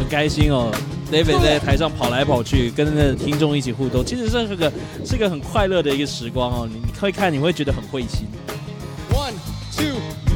很开心哦。David 在台上跑来跑去，跟着听众一起互动，其实是个很快乐的一个时光哦。你会看，你会觉得很会心。